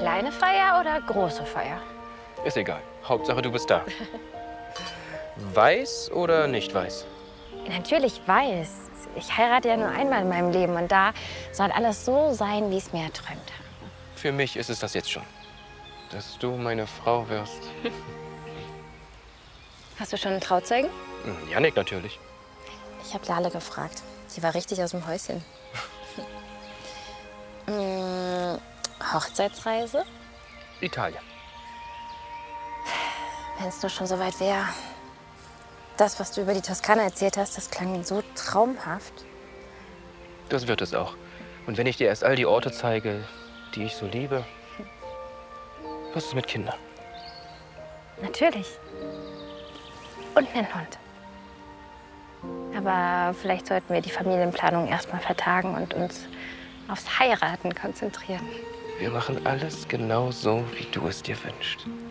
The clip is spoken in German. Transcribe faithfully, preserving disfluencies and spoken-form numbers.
Kleine Feier oder große Feier? Ist egal. Hauptsache, du bist da. Weiß oder nicht weiß? Natürlich weiß. Ich heirate ja nur einmal in meinem Leben und da soll alles so sein, wie ich es mir erträumt habe. Für mich ist es das jetzt schon. Dass du meine Frau wirst. Hast du schon einen Trauzeugen? Hm, Jannik natürlich. Ich habe Lale gefragt. Sie war richtig aus dem Häuschen. hm, Hochzeitsreise? Italien. Wenn es nur schon so weit wäre. Das, was du über die Toskana erzählt hast, das klang so traumhaft. Das wird es auch. Und wenn ich dir erst all die Orte zeige, die ich so liebe, was ist mit Kindern? Natürlich. Und einen Hund. Aber vielleicht sollten wir die Familienplanung erstmal vertagen und uns aufs Heiraten konzentrieren. Wir machen alles genau so, wie du es dir wünschst.